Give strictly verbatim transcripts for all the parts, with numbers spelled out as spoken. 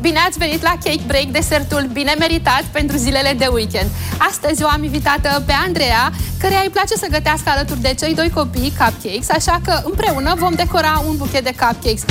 Bine ați venit la Cake Break, desertul bine meritat pentru zilele de weekend. Astăzi o am invitată pe Andreea, căreia îi place să gătească alături de cei doi copii cupcakes, așa că împreună vom decora un buchet de cupcakes.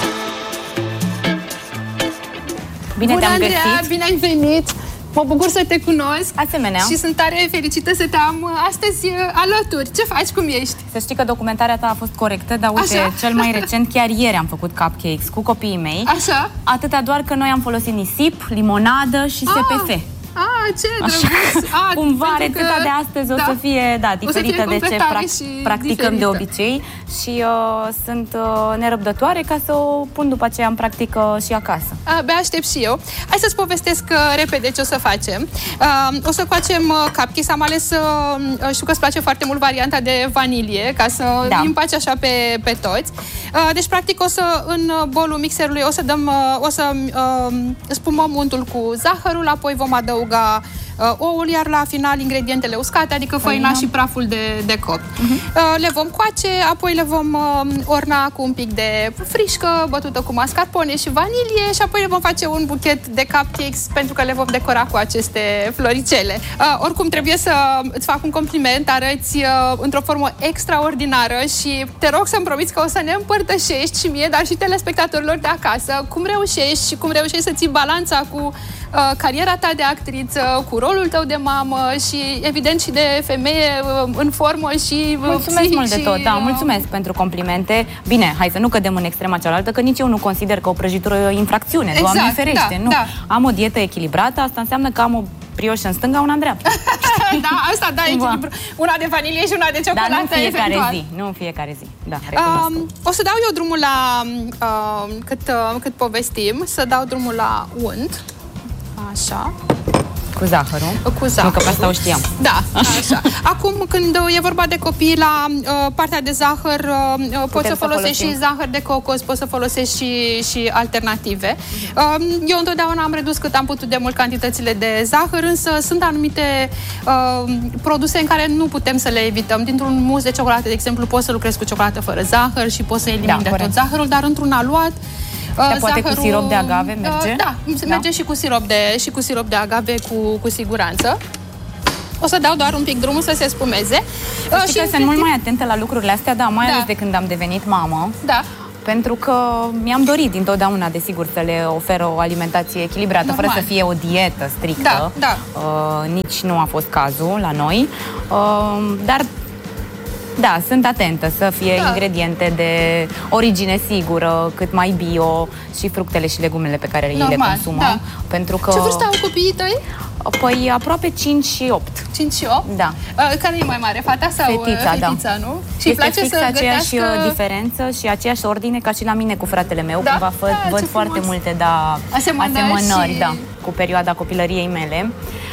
Bine Bună, te-am Andreea, găsit! bine ai venit! Mă bucur să te cunosc. Asemenea. Și sunt tare fericită să te am astăzi alături. Ce faci? Cum ești? Să știi că documentarea ta a fost corectă, dar uite, așa? Cel mai recent, chiar ieri am făcut cupcakes cu copiii mei. Așa? Atâta doar că noi am folosit nisip, limonadă și ah. S P F. Ah, ce drăguț! Ah, cumva rețeta că... de astăzi da. o să fie, da, diferită de ce pra- practicăm diferită. de obicei și uh, sunt uh, nerăbdătoare ca să o pun după aceea în practică și acasă. Abia aștept și eu. Hai să-ți povestesc uh, repede ce o să facem. Uh, o să facem uh, cupcakes. Am ales, uh, știu că îți place foarte mult varianta de vanilie, ca să da. îi împaci așa pe, pe toți. Uh, deci, practic, o să, în bolul mixerului, o să dăm, uh, o să uh, spumăm untul cu zahărul, apoi vom adăuga uh, oul, iar la final ingredientele uscate, adică făina și praful de, de copt. Uh-huh. uh, le vom coace, apoi le vom uh, orna cu un pic de frișcă bătută cu mascarpone și vanilie și apoi le vom face un buchet de cupcakes pentru că le vom decora cu aceste floricele. Uh, oricum, trebuie să îți fac un compliment, arăți uh, într-o formă extraordinară și te rog să-mi promiți că o să ne împărtășești și mie, dar și telespectatorilor de acasă, cum reușești și cum reușești să ții balanța cu Uh, cariera ta de actriță, cu rolul tău de mamă și, evident, și de femeie uh, în formă și uh, mulțumesc psihic mult de tot, da, mulțumesc pentru complimente. Bine, hai să nu cădem în extrema cealaltă, că nici eu nu consider că o prăjitură e o infracțiune, exact, Doamne ferește, da, nu. Da. Am o dietă echilibrată, asta înseamnă că am o brioșă în stânga, una în dreaptă. Da, asta, da, echilibru. Una de vanilie și una de ciocolată, dar nu în fiecare eventual. zi, nu în fiecare zi, da, um, O să dau eu drumul la, uh, cât, uh, cât povestim, să dau drumul la unt. Așa. Cu zahărul. Cu zahărul. Nu, că pe asta o știam. Da, așa. Acum, când e vorba de copii, la uh, partea de zahăr, uh, poți să folosești și zahăr de cocos, poți să folosești și, și alternative. Uh, eu întotdeauna am redus cât am putut de mult cantitățile de zahăr, însă sunt anumite uh, produse în care nu putem să le evităm. Dintr-un mus de ciocolată, de exemplu, poți să lucrezi cu ciocolată fără zahăr și poți să elimini da, de tot zahărul, dar într-un aluat Dar poate zahărul, cu sirop de agave merge? Da, merge da. și cu sirop de, și cu sirop de agave cu, cu siguranță. O să dau doar un pic drumul să se spumeze. Să știi că sunt mult mai atentă la lucrurile astea, da, mai da. ales de când am devenit mamă. Da. Pentru că mi-am dorit dintotdeauna, desigur, să le ofer o alimentație echilibrată, normal, fără să fie o dietă strictă. Da, da. Uh, nici nu a fost cazul la noi. Uh, dar da, sunt atentă să fie da. ingrediente de origine sigură, cât mai bio și fructele și legumele pe care normal, le consumăm. Da. Pentru că... Ce vârstă au copiii tăi? Păi aproape cinci și opt. cinci și opt? Da. Care e mai mare, fata sau fetița, fetița, da. nu? Și este place fix să aceeași gătească... diferență și aceeași ordine ca și la mine cu fratele meu. Da? Cumva văd, Da, văd foarte multe da, asemănări, asemănări și... da, cu perioada copilăriei mele.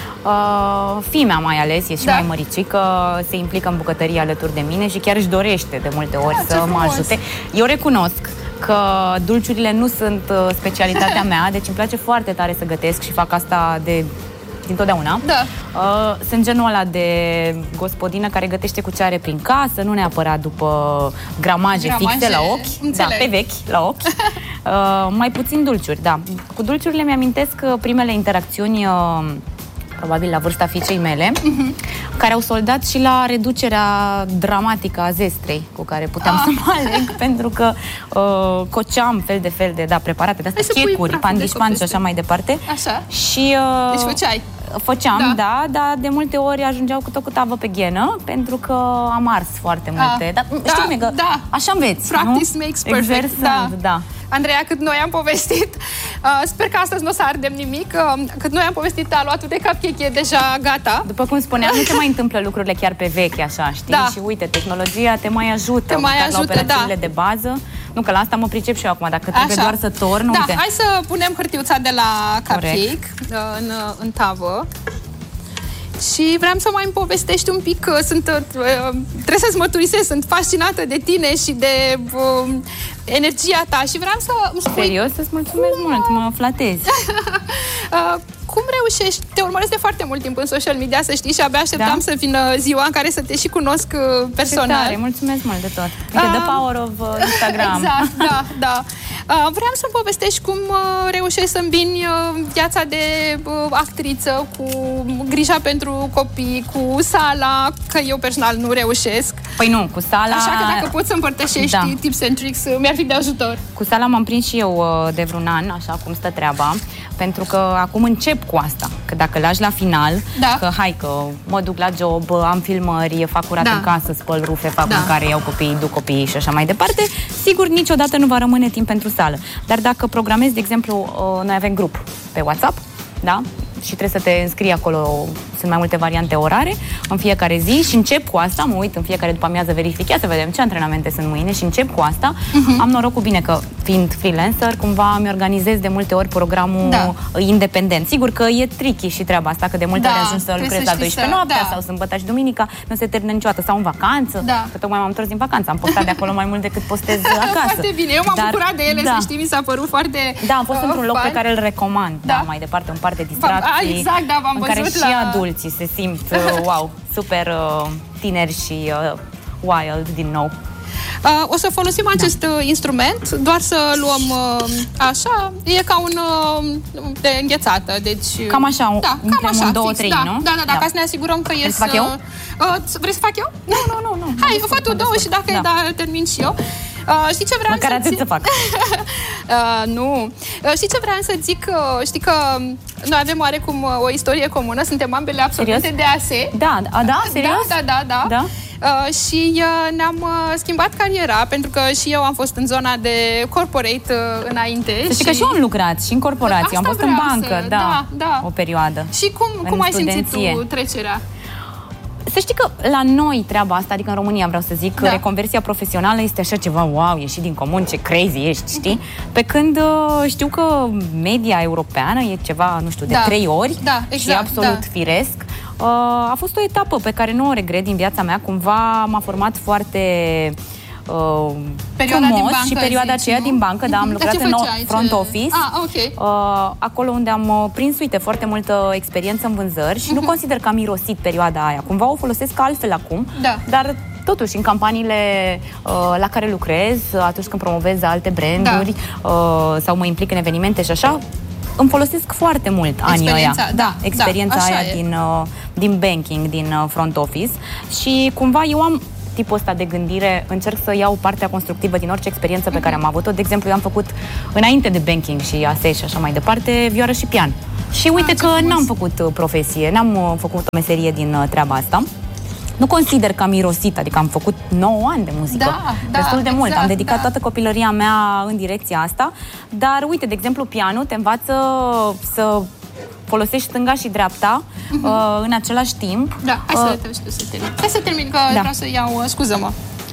Uh, fimea mai ales, e și da. mai măricică, se implică în bucătărie alături de mine și chiar își dorește de multe ori da, să mă ajute. Eu recunosc că dulciurile nu sunt uh, specialitatea mea, deci îmi place foarte tare să gătesc și fac asta de dintotdeauna. Da. Uh, sunt genul ăla de gospodină care gătește cu ce are prin casă, nu neapărat după gramaje, gramaje fixe la ochi, înțeleg. Da, pe vechi la ochi. uh, mai puțin dulciuri, da. Cu dulciurile mi-amintesc primele interacțiuni uh, probabil la vârsta fiicei mele, uh-huh. care au soldat și la reducerea dramatică a zestrei cu care puteam ah. să mă aleg, pentru că uh, coceam fel de fel de da, preparate, de astea, checuri, pandișpan și așa mai departe. Așa. Și, uh, deci făceai? Făceam, da. da, dar de multe ori ajungeau cu tot cu tavă pe ghenă, pentru că am ars foarte multe. Dar da, știi cum e, că da. așa înveți, Practice nu? makes perfect. Exersând, da. da. Andreea, cât noi am povestit, uh, sper că astăzi nu o să ardem nimic, uh, cât noi am povestit, aluatul de cupcake e deja gata. După cum spuneam, nu se mai întâmplă lucrurile chiar pe vechi, așa, știi? Da. Și uite, tehnologia te mai ajută. Te mai ajută, la operațiunile da. de bază. Nu, că la asta mă pricep și eu acum, dacă trebuie așa. doar să torn, da, uite. hai să punem hârtiuța de la cupcake în, în tavă. Și vreau să mai îmi povestești un pic, că sunt, trebuie să-ți mărturisesc, sunt fascinată de tine și de uh, energia ta și vreau să îmi spui... Serios? Să-ți mulțumesc cum... mult, mă flatezi. Uh, cum reușești? Te urmăresc de foarte mult timp în social media, să știi, și abia așteptam da? să vină ziua în care să te și cunosc personal. Tare, mulțumesc mult de tot. Uite, uh, the power of uh, Instagram. Exact, da, da. Uh, vreau să-mi povestești cum uh, reușești să îmbini uh, viața de uh, actriță cu grija pentru copii, cu sala, că eu personal nu reușesc. Păi nu, cu sala... Așa că dacă poți să împărtășești da. tips and tricks, mi-ar fi de ajutor. Cu sala m-am prins și eu uh, de vreun an, așa cum stă treaba, pentru că acum încep cu asta, că dacă lași la final, da. că hai că mă duc la job, am filmări, fac curat da. în casă, spăl rufe, fac da. mâncare, iau copiii, duc copiii și așa mai departe, sigur niciodată nu va rămâne timp pentru sală. Dar dacă programezi, de exemplu, noi avem grup pe WhatsApp, da? Și trebuie să te înscrii acolo, sunt mai multe variante orare în fiecare zi și încep cu asta, mă uit în fiecare după amiază, verific, să vedem ce antrenamente sunt mâine și încep cu asta. Uh-huh. Am norocul bine că, fiind freelancer, cumva mi organizez de multe ori programul da. independent. Sigur că e tricky și treaba asta, că de multe da, ori ajung să lucrez la douăsprezece noaptea da. sau sâmbătă și duminica, nu se termină niciodată, sau în vacanță, da. că tocmai m-am întors din vacanță, am postat de acolo mai mult decât postez acasă. Foarte bine, eu m-am bucurat de ele, da. să știi, mi s-a părut foarte Da, am fost uh, într-un loc pe care îl recomand, da. da, mai departe, un part de distracții. Exact, da, v-am în care văzut și la... adulții se simt, uh, wow, super uh, tineri și uh, wild din nou. Uh, o să folosim acest da. instrument, doar să luăm uh, așa, e ca un uh, de înghețată, deci... Cam așa, da, cam așa, două, trei, da, nu? Da, da, da, da, ca să ne asigurăm că ies... Vrei să fac eu? Uh, vrei să fac eu? Nu, nu, nu, nu. Hai, eu fac tu două și dacă da. e, da, termin și eu. Uh, știi ce vreau Măcar să atât zic? să fac. uh, nu. Uh, știi ce vreau să zic? Uh, știi că noi avem oarecum uh, o istorie comună, suntem ambele absolvente de A S E. Da, da, da, serios? Da, da, da. da. Uh, și uh, ne-am uh, schimbat cariera, pentru că și eu am fost în zona de corporate uh, înainte. Să știi și... că și eu am lucrat și în corporație, am fost în bancă, să... da, da, da, o perioadă. Și cum, cum ai simțit tu trecerea? Să știi că la noi treaba asta, adică în România vreau să zic, da. reconversia profesională este așa ceva, wow, ieși din comun, ce crazy ești, știi? Uh-huh. Pe când știu că media europeană e ceva, nu știu, de da. trei ori da, exact, și absolut da. firesc. A fost o etapă pe care nu o regret din viața mea, cumva m-a format foarte... Uh, perioada frumos din bancă, și perioada zici, aceea nu? din bancă, da, am lucrat în front ce... office, ah, okay. uh, acolo unde am uh, prins, uite, foarte multă experiență în vânzări și uh-huh. nu consider că am mirosit perioada aia. Cumva o folosesc altfel acum, da. dar totuși în campaniile uh, la care lucrez, atunci când promovez alte branduri da. uh, sau mă implic în evenimente și așa, îmi folosesc foarte mult anii ăia. Da, experiența da, aia e. din, uh, din banking, din uh, front office și cumva eu am tipul ăsta de gândire, încerc să iau partea constructivă din orice experiență pe care am avut-o. De exemplu, eu am făcut, înainte de banking și A S E și așa mai departe, vioară și pian. Și uite ah, că n-am făcut profesie, n-am făcut o meserie din treaba asta. Nu consider că am mirosit, adică am făcut nouă ani de muzică, da, da, destul de mult. exact, Am dedicat da. toată copilăria mea în direcția asta, dar uite, de exemplu, pianul te învață să folosești stânga și dreapta uh-huh. uh, în același timp. Da, hai să, uh, să, să termin. Hai să termin, că da. vreau să iau, uh, scuză-mă.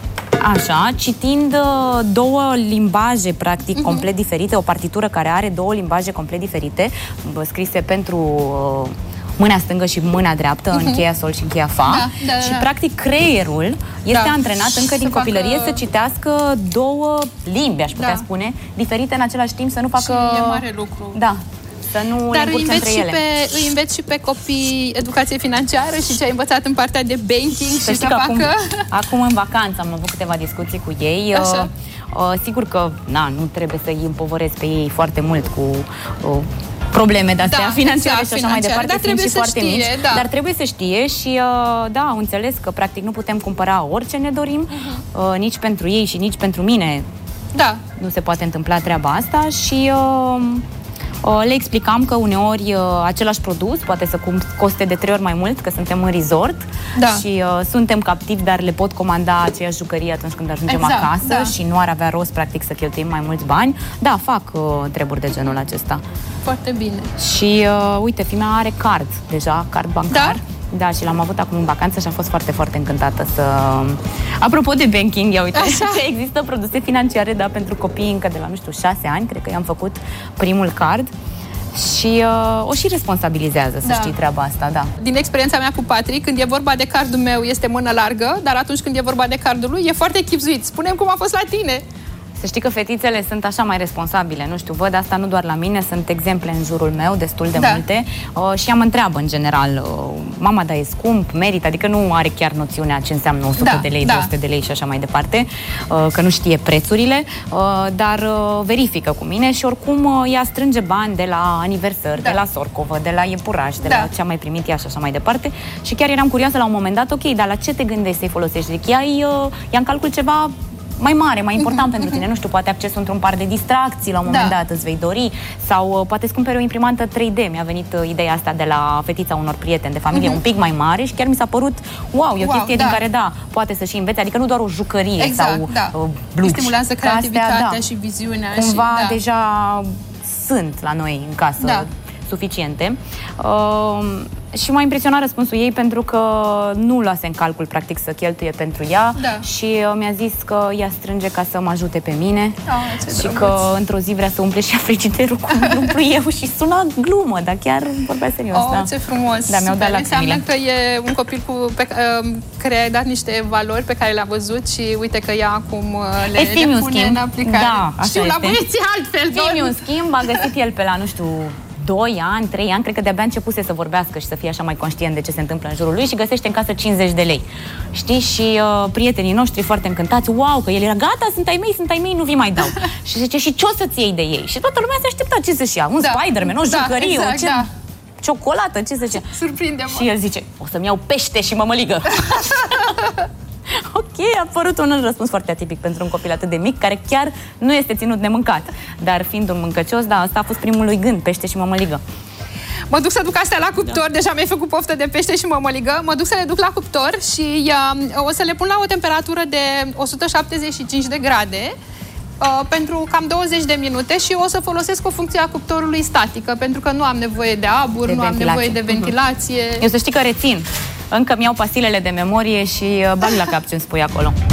Așa, citind uh, două limbaje, practic, uh-huh. complet diferite, o partitură care are două limbaje complet diferite, scrise pentru... Uh, mâna stângă și mâna dreaptă, uh-huh. în cheia sol și în cheia fa. Da, da, da. Și, practic, creierul este da. antrenat încă din să copilărie facă... să citească două limbi, aș putea da. spune, diferite în același timp, să nu facă... Și e mare lucru. Da. Să nu Dar le îi înveți, între și ele. pe, îi înveți și pe copii educație financiară și ce ai învățat în partea de banking să și să facă... Acum, acum în vacanță am avut câteva discuții cu ei. Așa. Uh, sigur că na, nu trebuie să îi împovărez pe ei foarte mult cu... Uh, probleme de-astea da, financiare exact, și așa mai departe, dar trebuie și foarte știe, mici, da. dar trebuie să știe și uh, da, au înțeles că practic nu putem cumpăra orice ne dorim, uh-huh. uh, nici pentru ei și nici pentru mine. Da. Nu se poate întâmpla treaba asta și uh, uh, le explicam că uneori uh, același produs poate să coste de trei ori mai mult, că suntem în resort da. și uh, suntem captivi, dar le pot comanda aceeași jucărie atunci când ajungem exact, acasă da. și nu ar avea rost practic să cheltuim mai mulți bani. Da, fac uh, treburi de genul acesta. Foarte bine. Și uh, uite, fimea are card deja, card bancar. Da? Da, și l-am avut acum în vacanță și am fost foarte, foarte încântată să... Apropo de banking, ia uite, așa. Există produse financiare, da, pentru copii încă de la, nu știu, șase ani, cred că i-am făcut primul card. Și uh, o și responsabilizează, să da. știi treaba asta, da. Din experiența mea cu Patrick, când e vorba de cardul meu, este mână largă, dar atunci când e vorba de cardul lui, e foarte chipzuit. Spune-mi cum a fost la tine. Să știi că fetițele sunt așa mai responsabile, nu știu, văd asta nu doar la mine, sunt exemple în jurul meu, destul de da. multe, uh, și ea mă întreabă în general, uh, mama, da, e scump, merită, adică nu are chiar noțiunea ce înseamnă o sută da, de lei, da. două sute de lei și așa mai departe, uh, că nu știe prețurile, uh, dar uh, verifică cu mine și oricum uh, ea strânge bani de la aniversări, da. de la sorcovă, de la iepuraș, de da. la ce a mai primit ea și așa mai departe, și chiar eram curioasă la un moment dat, ok, dar la ce te gândești să-i folosești? Zic, ia, uh, ia în calcul ceva mai mare, mai important uh-huh, pentru tine, uh-huh. nu știu, poate accesul într-un parc de distracții la un moment da. dat îți vei dori, sau uh, poate îți cumperi o imprimantă trei D. Mi-a venit uh, ideea asta de la fetița unor prieteni de familie, uh-huh. un pic mai mare, și chiar mi s-a părut, wow, e o wow, chestie da. din care, da, poate să și înveți, adică nu doar o jucărie exact, sau da. uh, blugi. Stimulează creativitatea astea, da. și viziunea. Cumva și, da. deja sunt la noi în casă da. suficiente. Uh, Și m-a impresionat răspunsul ei, pentru că nu luase în calcul, practic, să cheltuie pentru ea da. și uh, mi-a zis că ea strânge ca să mă ajute pe mine oh, și drăguț. Că într-o zi vrea să umple și frigiderul cum umplu eu, și suna glumă, dar chiar vorbea serios. Oh, da. ce frumos! Da, mi-au dat lacrimile. Înseamnă că e un copil cu, pe, uh, care ai dat niște valori pe care le-a văzut și uite că ea acum le, e, le pune în aplicare. Da, așa Știu, este. la băieții altfel. Fii un schimb, a găsit el pe la, nu știu, doi ani, trei ani, cred că de-abia începuse să vorbească și să fie așa mai conștient de ce se întâmplă în jurul lui, și găsește în casă cincizeci de lei. Știi? Și uh, prietenii noștri foarte încântați, wow, că el era gata, sunt ai mei, sunt ai mei, nu vi mai dau. Și zice, și ce o să-ți iei de ei? Și toată lumea se aștepta ce să-și ia, un da. Spider-Man, o jucărie, da, exact, o ce... da. ciocolată, ce să-și ia? Surprinde-mă. Și el zice, o să-mi iau pește și mămăligă. Ok, a părut un răspuns foarte atipic pentru un copil atât de mic, care chiar nu este ținut nemâncat. Dar fiind un mâncăcios, da, asta a fost primul lui gând, pește și mămăligă. Mă duc să duc astea la cuptor, da. deja mi-ai făcut poftă de pește și mămăligă. Mă duc să le duc la cuptor și uh, o să le pun la o temperatură de o sută șaptezeci și cinci de grade uh, pentru cam douăzeci de minute, și o să folosesc o funcție a cuptorului statică, pentru că nu am nevoie de abur, de nu ventilație. am nevoie de ventilație. Eu să știi că rețin. Încă mi-au pastilele de memorie și bag la cap ce îmi spui acolo.